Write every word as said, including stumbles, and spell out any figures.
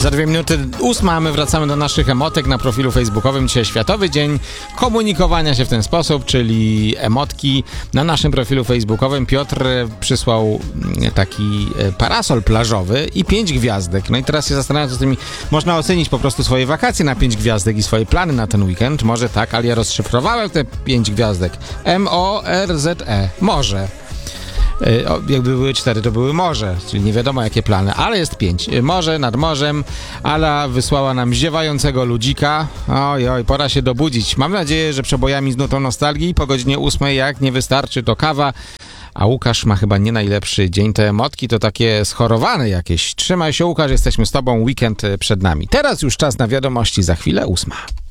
Za dwie minuty ósma, a my wracamy do naszych emotek na profilu facebookowym. Dzisiaj Światowy Dzień Komunikowania się w ten sposób, czyli emotki na naszym profilu facebookowym. Piotr przysłał taki parasol plażowy i pięć gwiazdek. No i teraz się zastanawiam, co z tymi można ocenić po prostu swoje wakacje na pięć gwiazdek i swoje plany na ten weekend. Może tak, ale ja rozszyfrowałem te pięć gwiazdek. M O R Z E. Może. O, jakby były cztery, to były morze, czyli nie wiadomo jakie plany, ale jest pięć. Morze nad morzem. Ala wysłała nam ziewającego ludzika. Oj, oj, pora się dobudzić. Mam nadzieję, że przebojami z nutą nostalgii po godzinie ósmej, jak nie wystarczy, to kawa. A Łukasz ma chyba nie najlepszy dzień. Te emotki to takie schorowane jakieś. Trzymaj się, Łukasz, jesteśmy z tobą, weekend przed nami. Teraz już czas na wiadomości, za chwilę ósma.